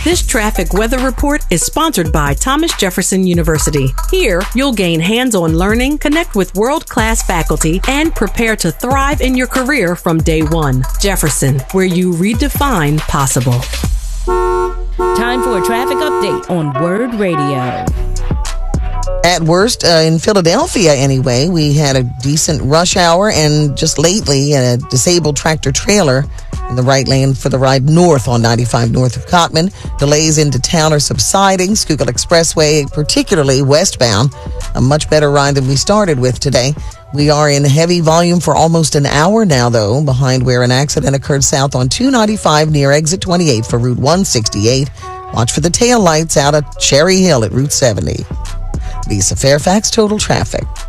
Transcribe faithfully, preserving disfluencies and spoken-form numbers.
This traffic weather report is sponsored by Thomas Jefferson University. Here, you'll gain hands-on learning, connect with world-class faculty, and prepare to thrive in your career from day one. Jefferson, where you redefine possible. Time for a traffic update on Word Radio. At worst, uh, in Philadelphia anyway, we had a decent rush hour, and just lately a disabled tractor trailer in the right lane for the ride north on ninety-five north of Cottman. Delays into town are subsiding. Schuylkill Expressway, particularly westbound, a much better ride than we started with today. We are in heavy volume for almost an hour now, though, behind where an accident occurred south on two ninety-five near exit twenty-eight for Route one sixty-eight. Watch for the tail lights out at Cherry Hill at Route seventy. Lisa Fairfax, Total Traffic.